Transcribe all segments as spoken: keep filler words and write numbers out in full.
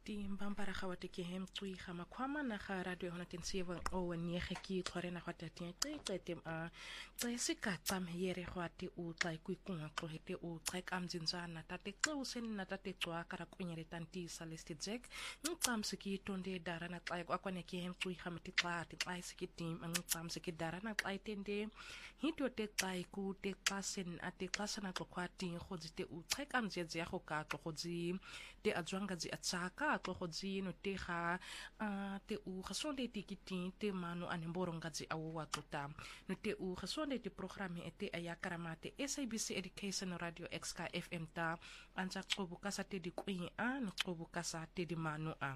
Timbambara khawate ke hem tsui khama khwama na kha radio hona tensiwa o nyege ki tlhore na khwata tin ke qetem a tsese ka tsam yere khwate u tla ku kunga tlohete u tsa ka mzinzana tate xuse na tate tswa kara kunyere tantisa liste jek ngtsam siki tonde darana tla kwa kwane ke hem tsui khama ti tla ti tla siki tim ngtsam siki darana tla tende hito te tla ku te klasen ate klasana tlokwati khodzite u tsa ka mzeze ya khoka tlokhodzi te adzwanga zi atsaka tlo godzi no te ga a te u gesonde te kiti te manu anemboronga zi awu tota no te u gesonde te programme ete ayakaramate S A B C Education Radio X K F M ta anja xobuka sa te di kwi a no xobuka sa te di manu a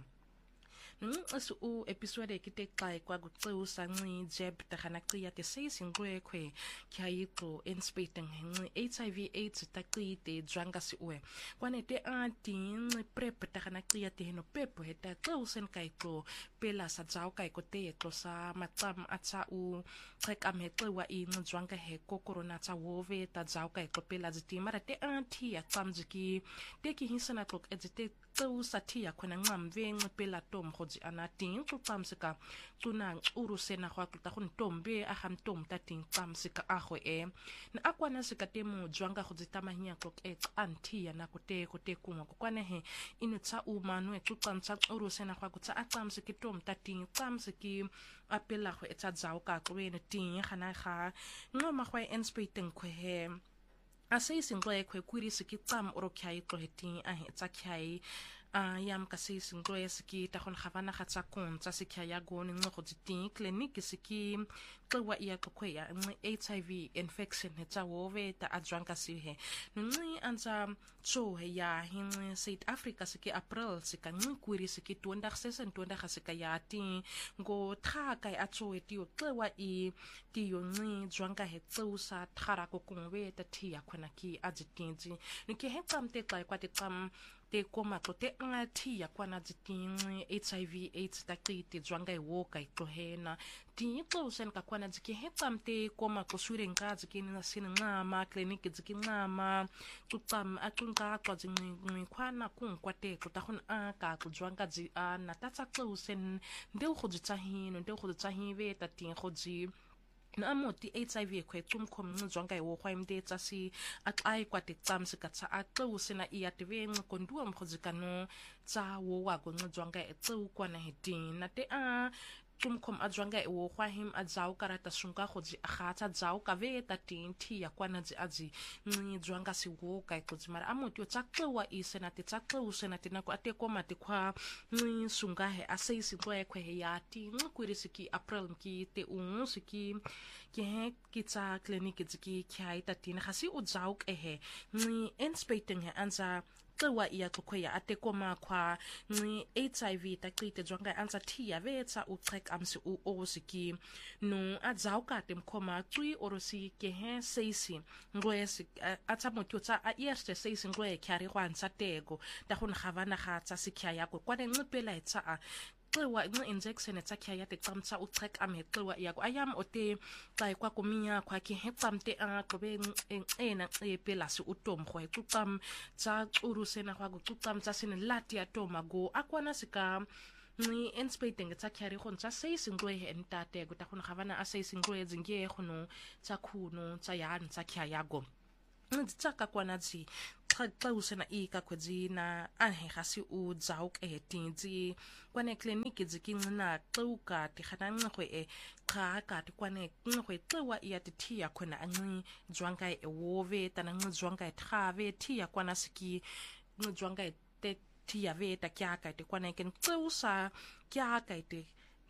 Nxu u episode kite kai kwa gutsu sangi jeb tahana kriya te seis ngwe kwe kyaito inspecting H I V AIDS takri te dranga si uwe kwane te antin prep tahana kriya te no pepo heta klausen kai ko pela sa jao kai ko te to sa matam atsa u trek am heto wa i dranga he ko corona ta wove ta jao kai ko pela ziti mara te anti atsamjiki te ki hinsana tok edite tau satia kona ngamve ngpela tom khoji anating tu tsamsika tuna uru sena khwa kuta khun tombe a ham tom tating tsamsika a khwe e na akwana sika temu jwanga khoji tamahnya klok e antia na kote kote kuma kwana he inu tsa u manu e tu tsamsa uru sena khwa kuta a tsamsiki tom tating tsamsiki apela khwe e tsa jao ka kwe ne ting khana kha ngoma khwa inspecting khwe he Asay singloe kwe kwiri siki tam oro kyai kloheting ahe tsa kyai a yam kasi singloe siki tahon khavana khatsa kon tsa siki ya goni ngoko ziting klinik siki klewa iya kwe ya H I V infection hetsa wove ta adranka si he nungi anza cho he ya hin South Africa siki April sika ngi kwiri siki tuanda sesen tuanda khasika ya ti ngo tha kai acho eti klewa i ti yo ngi dranka he tsusa thara ko kongwe ta thi ya khona ki ajitinji nike he tsamte kai kwati tsam te koma to te ngati ya kwana jitingi H I V AIDS ta kriti dranka e woka i tohena ti to sen ka kwana jiki he tsamte koma ko sure nga jiki na sin ngama clinic jiki ngama tutam atunka kwa jingi kwana kun kwate ko ta khun a ka ku dranka ji a na ta tsa to sen ndeu khoji tsahino ndeu khoji tsahive ta ti khoji na amoti H I V kwe tumkhom ngizwanga iwo khwaimde tsasi aqai kwate tsamsi katsa aqu sina iyative ngqondua mkhozikano tsa wo wa go ngizwanga etsu kwana hedin na te a tumkhom adzwanga iwo khwahim adzau karata sunga khoji akhatsa dzau ka ve ta tinthi ya kwana dzi adzi ngizwanga si wo kai kudzimara amoti tsaqwa isena te tsaqu sena te nako ate koma te khwa ngi sunga he aseisi kwe kwe he ya ti ngkwirisiki April mki te umusiki ki he kitsa clinic dziki kyai ta tin khasi udzau ke he ngi inspecting he anza twa iya tlokhya ate koma khwa ngi H I V ta qite dronga anza thia vetsa u check amsi u osiki no adzau ka temkhoma tsui orosi ke he seisi ngwesi atsa motho tsa a eerste seisi ngwe kyari kwansa tego ta khona khavana kha tsa sikhya yakho kwane nqipela etsa a Wa ngi injection etsa ya te tsamtsa u check am hetwa yakho ayam ote xa kwa kuminya kwa ki hetsamte a qobe ena e pelasi utomkho e tsutsam tsa urusena kwa tsutsam tsa sin lati atoma go akwana sika ngi inspecting etsa kyari khon tsa seisi ngwe he entate go ta khona khavana a seisi ngwe zinge khono tsa khuno tsa yan tsa khya yago ngitsaka kwana dzi xa usena ika kwedzina ahe gasi u dzau ke hetinzi kwane clinic dzikinqina xuka ti khana nqwe e cha ka ti kwane nqwe xiwa iya ti thia khona anqi dzwanga e wove tana nqi dzwanga e thave thia kwana siki nqi dzwanga e te thia ve ta kya ka ti kwane ken xusa kya ka ti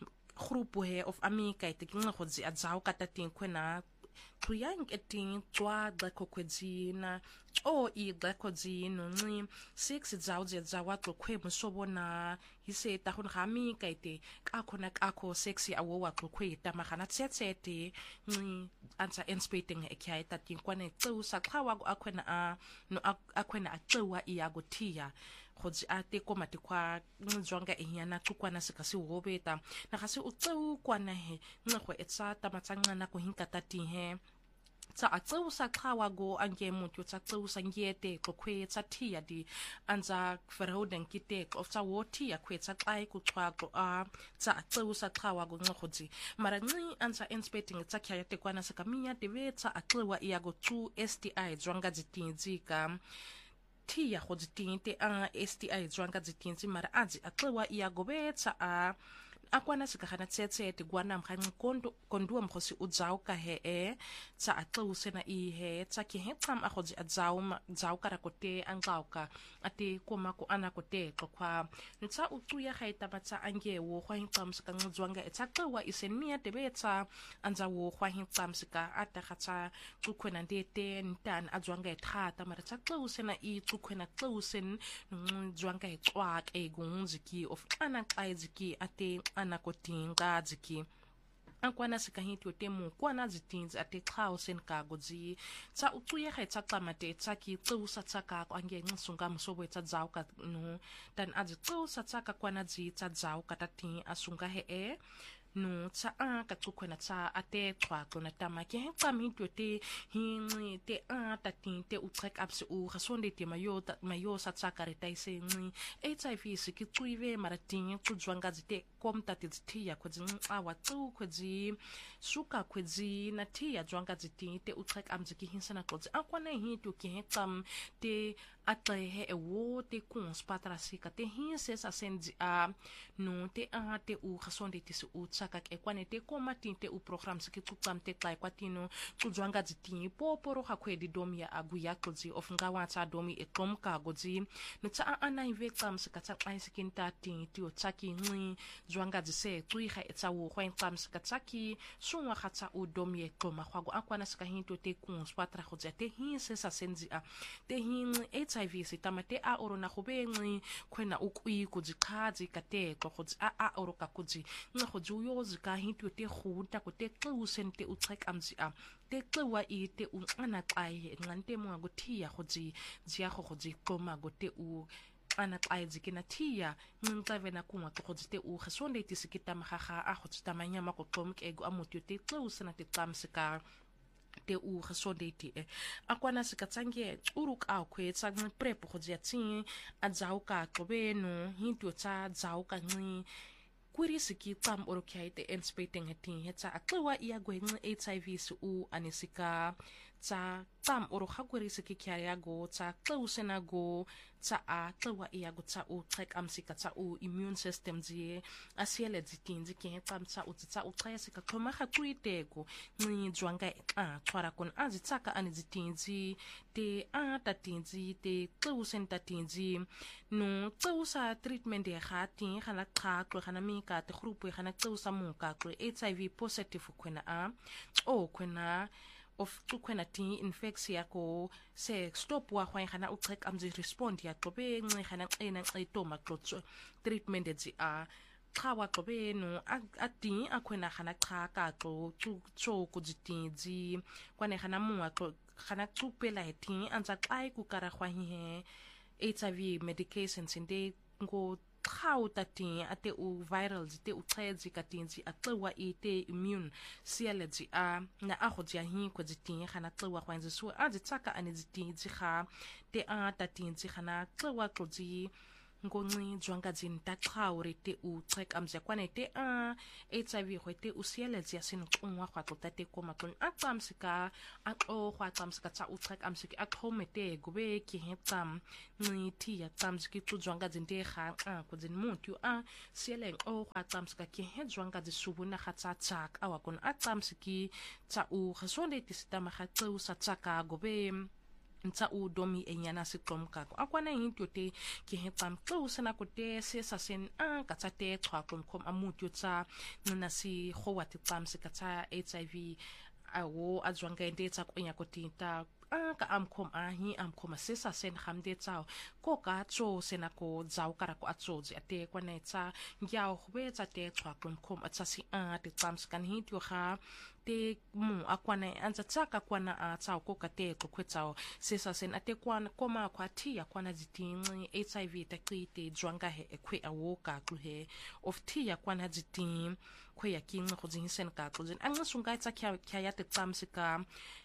grupo he of amika ti nqo dzi adzau ka ta tin khona Tuyang eting twa da kokwedzina o I da kodzino ngi six zawje zawa to kwe musobo na hise ta hun khami kaite ka khona ka kho sexy awo wa to kwe ta magana tsetsete ngi ansa inspecting e kya ta tin kwane tsu sa khawa go akhwena a no akhwena a tsuwa iya go thia khodzi ate koma te kwa ngizwanga enyana tsukwana sika si hobeta na gase u tsu kwana he ngwe etsa ta matsanga na ko hinkata ti he tsa aqewusa qhawa go ange mutu tsa qewusa ngiyete kokwe tsa thia di anza verhouding kite of tsa wotia kwetsa xai kuchwaqo a tsa aqewusa qhawa go nqodzi mara nci anza inspecting tsa kyayate kwana sakaminya devetsa aqewa iago two S T I zwanga dzitinzi ka thia go dzitinte a S T I zwanga dzitinzi mara azi aqewa iago betsa a akwana sikagana tsetse te gwana mkhanqi kondo kondua mkhosi udzau ka he e tsa aqewuse na i he tsa ki he qam akhodzi adzau dzau karakote angqauka ate koma ko anakote qokwa nitsa ucuya khaita batsa angewo khwa hinqam sika ngzwanga etsaqewa isenmia tebetsa anzawo khwa hinqam sika atakhatsa xukhwena ndete ntan adzwanga ethata mara tsaqewuse na i xukhwena xewusen ngzwanga ecwak egunziki of ana qaiziki ate anakotinga dziki akwana sikahiti otemu kwana dzitinzi ate xhawo senkago dzi tsa ucuye khaitsa qamate tsaki xewusa tsaka ange ngisunga msobo etsa dzau ka no dan adzi xewusa tsaka kwana dzi tsa dzau katati asunga he e no tsa a ka xukhwena tsa ate xhwaqo na tamake he xaminto te hinci te a tatinte u check ups u gasonde te mayo mayo sa tsaka reta isenci H I V sikitsuive maratingi xuzwanga dzite komta te dzithia khwedzi ncawa xu khwedzi suka khwedzi na thia zwanga dzitinte u check up dziki hinsana xodzi akwana hinto ke he xam te atlehe ewo te kunspatra sika te hinse sa senzi a no te a te u gasonde te se u tsaka ke kwane te komatinte u program sikitsuqam te xai kwatino xuzwanga dzitini poporo khakhwedi domia aguya xodzi of ngawa tsa domi eqomka godzi no tsa ana ive xam sika tsa xai sikinta ti ti o tsaki nci zwanga dzise xuiha etsa wo khwa xam sika tsaki sunwa khatsa u domi eqoma khwago akwana sika hinto te kunspatra godzi te hinse sa senzi a te hin H I V sitamate a orona khubenci khwena ukui kudziqhazi kate xodzi a a oroka kudzi nqodzi uyozi ka hinto te khuta ko te xewusente u check amzi a te xewa i te u ana xai nqante mo ngothia khodzi dzia khodzi xoma go te u ana xaizi kina thia nqavena kunwa xodzi te u khasonde ti sikita mahaha a khodzi tamanya makoqom kego amotyo te xewusena te xamsika te u gesonde ti e akwana sikatsange uruk a khwetsa prep khodzi atsi adzauka xobeno hinto tsa dzauka nci kurisiki xam orokyaite inspecting hetin hetsa aqwa iya gwenci H I V su u anisika tsa xam oro khakurisiki kyariago tsa xewusena go tsa a xewa iya go tsa u check amsika tsa u immune system dzie asiele dzitinzi ke xam tsa u tsa u xayasika xoma khakuitego nci zwanga a twara kon azitsaka ani dzitinzi te a tatinzi te xewusen tatinzi no xewusa treatment ya khati khana xaqo khana mika te grupo khana xewusa muka ko H I V positive khwena a o khwena of tukwena ti infection yako se stop wa khwa khana u check amzi respond ya qobe nci khana xena xitoma xotso treatment edzi a xawa qobe no ati akhwena khana xaka xo tso kudzitinzi kwane khana muwa khana xupela heti anza xai ku kara khwa he H I V medications inde ngo xhawu tati ate u viral te u xedzi katinzi aqwa ite immune sialedzi a na agodzi hi kwedziti khana xwa khwanzi su azitsaka anizitinzi kha te a tatinzi khana xwa xodzi ngonci zwanga dzinta xhawu te u check amzi kwane te a H I V khwete u sialedzi asin xunwa khwaxota te koma kon aqamsika aqo khwaxamsika tsa u check amsiki aqhomete gobe ki hetsam nci ya xamsiki xuzwanga dzinte kha a kudzin mutu a sieleng o khwaxamsika ki hedzwanga dzisubuna khatsa tsak awakon aqamsiki tsa u khasonde tisitama khatsu sa tsaka gobe nta u domi enyana siqomka akwana hinto te ki hetsam xusena kote sesa sen a katsate xhaqom khom amutyo tsa nna si khowati xamsika tsa H I V awo azwanga ndetsa kwenya kotinta ka amkhom ahi amkhoma sesa sen khamde tsao ko ka tso sena ko dzau kara ko atsozi ate kwana tsa ngyao khwetsa te xhaqom khom atsa si a te xamskan hityo kha te mu akwana anza tsaka kwana a tsao ko ka te kwetsao sesa sen ate kwana koma kwathi akwana dzitinci H I V ta qite zwanga he ekwe awoka kluhe of tia kwana dzitin khwe yakinqa khuzinsen ka khuzin angasunga tsa kya kya ya te xamsika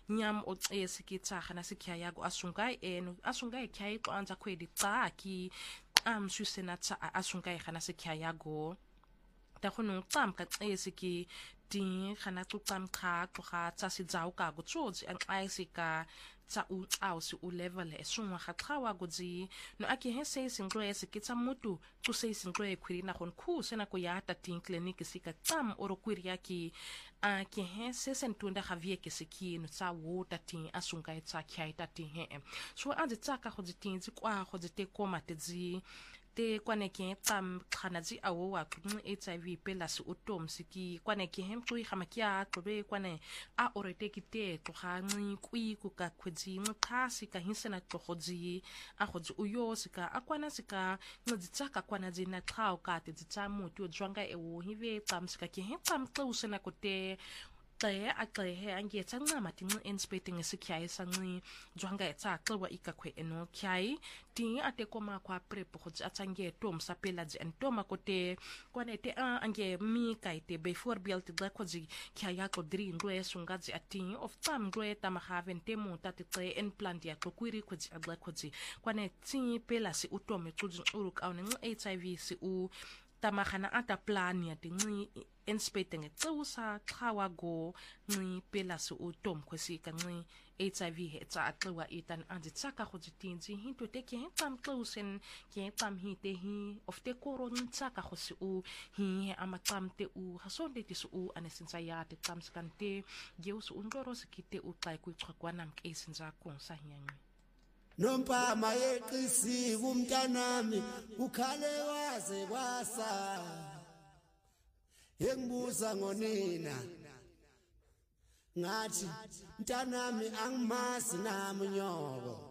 nyam o esi ki tsagana se kya yago asungai eno asungai kya iko anza kwedi tsaki am susena tsa asungai khana se kya yago ta khonu tsam ka esi ki tin khana tu tsam kha to kha tsa si dzau ka go tsozi an aisi ka tsa u au si u level e sunwa kha thawa go zi no aki he se singlo esi ki tsa mutu tu se singlo e kwiri na khon khu sena ko ya ta tin clinic si ka tsam oro kwiri ya ki a ki he se sentunda khavie ke se ki no tsa wo ta tin asunga e tsa kya ta tin he so a tsa ka go tin zi kwa go te koma te zi te kwane ke tsam khana zi awo wa ku H I V pela se utom siki kwane ke hem tui khamakia tobe kwane a orete ki te to ga ngi kui ku ka khwezi mkha sika hinsena to godzi a godzi uyo sika akwana sika ngdzitsaka kwana dzina tlhao ka te dzitsamu tu zwanga e wo hive tsam sika ke hem tsam tlusena ko te Tlae a tlae he angi e tanga mati ngi inspecting e sikiai sa ngi zwanga e tsa tlawa ika kwe eno kiai ti ate koma kwa prepo khodzi atangi e tom sa pela dzi entoma kote kwane te a angi mi kai te before built the khodzi kia ya ko dri ngwe sunga dzi ati of tam ngwe tama haven te mo tate tlae implant ya to kwiri khodzi agla khodzi kwane ti pela si utome tudzi uruk au ngi H I V si u tamagana ata plan ya tingi inspecting it so sa thawa go ngi pela su utom khosi ka ngi H I V he tsa atwa itan andi tsaka go dzitinzi hinto te ke tam closen ke tam hi te hi of te koro tsaka go si u hi ama tam te u hasonde te su u anesinsa ya te tam skante ge su undoro sikite u tla ku chakwana mke sinza ko sa hiyangi Nompa mayeqisi kumntanami ukhale waze kwasa Engibuza ngonina ngathi mntanami angimazi nami nyoko